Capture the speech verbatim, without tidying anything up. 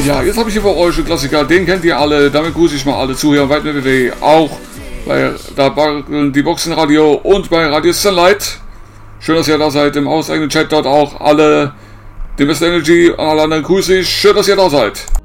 Ja, jetzt habe ich hier für euch einen Klassiker, den kennt ihr alle, damit grüße ich mal alle Zuhörer bei W W W, auch bei die Boxenradio und bei Radio Sunlight. Schön, dass ihr da seid, im hauseigenen Chat dort auch alle, die Mister Energy und alle anderen grüße ich, schön, dass ihr da seid.